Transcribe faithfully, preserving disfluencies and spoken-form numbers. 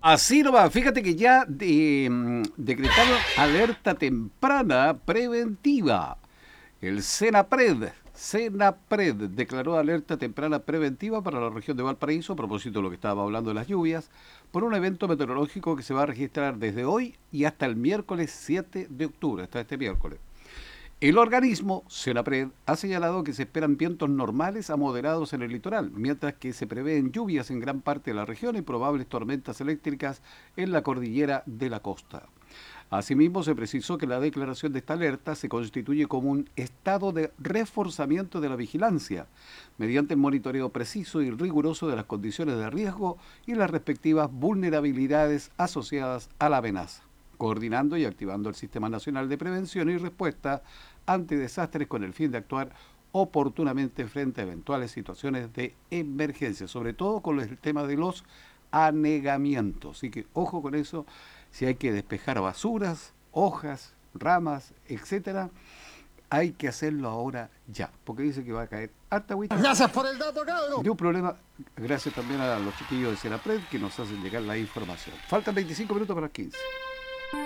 Así nomás, fíjate que ya de, mm, decretaron alerta temprana preventiva. El Senapred, Senapred declaró alerta temprana preventiva para la región de Valparaíso a propósito de lo que estábamos hablando de las lluvias, por un evento meteorológico que se va a registrar desde hoy y hasta el miércoles siete de octubre, hasta este miércoles. El organismo, Senapred, ha señalado que se esperan vientos normales a moderados en el litoral, mientras que se prevén lluvias en gran parte de la región y probables tormentas eléctricas en la cordillera de la costa. Asimismo, se precisó que la declaración de esta alerta se constituye como un estado de reforzamiento de la vigilancia, mediante el monitoreo preciso y riguroso de las condiciones de riesgo y las respectivas vulnerabilidades asociadas a la amenaza, coordinando y activando el Sistema Nacional de Prevención y Respuesta ante Desastres con el fin de actuar oportunamente frente a eventuales situaciones de emergencia, sobre todo con el tema de los anegamientos. Así que ojo con eso, si hay que despejar basuras, hojas, ramas, etcétera, hay que hacerlo ahora ya, porque dice que va a caer harta agüita. Gracias por el dato, cabrón. De un problema, gracias también a los chiquillos de Senapred que nos hacen llegar la información. Faltan veinticinco minutos para las quince.